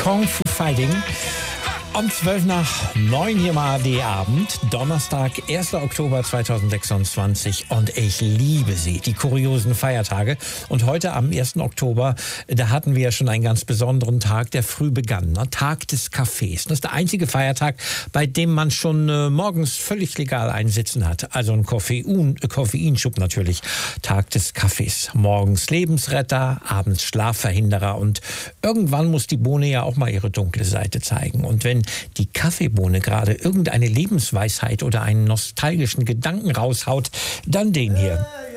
Kung Fu Fighting. Um 8:12 hier mal ARD Abend, Donnerstag, 1. Oktober 2026 und ich liebe sie, die kuriosen Feiertage. Und heute am 1. Oktober, da hatten wir ja schon einen ganz besonderen Tag, der früh begann, ne? Tag des Kaffees. Das ist der einzige Feiertag, bei dem man schon morgens völlig legal einsitzen hat. Also ein Koffeinschub natürlich. Tag des Kaffees. Morgens Lebensretter, abends Schlafverhinderer und irgendwann muss die Bohne ja auch mal ihre dunkle Seite zeigen. Und wenn die Kaffeebohne gerade irgendeine Lebensweisheit oder einen nostalgischen Gedanken raushaut, dann den hier.